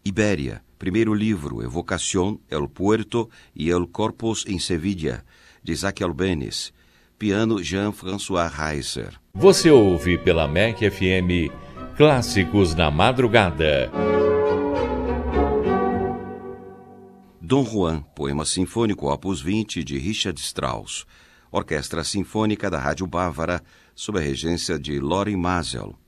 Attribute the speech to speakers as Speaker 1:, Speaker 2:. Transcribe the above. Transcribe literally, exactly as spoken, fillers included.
Speaker 1: Ibéria, primeiro livro, Evocación, El Puerto e El Corpus em Sevilla, de Isaac Albéniz. Piano, Jean-François Reiser.
Speaker 2: Você ouve pela M E C F M Clássicos na Madrugada.
Speaker 1: Dom Juan, poema sinfônico opus vinte de Richard Strauss. Orquestra Sinfônica da Rádio Bávara, sob a regência de Lorin Maazel.